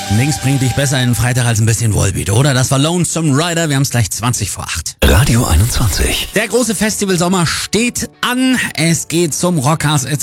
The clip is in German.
Links bringt dich besser in den Freitag als ein bisschen Volbeat, oder? Das war Lonesome Rider, wir haben es gleich 20 vor 8. Radio 21. Der große Festivalsommer steht an. Es geht zum Rockers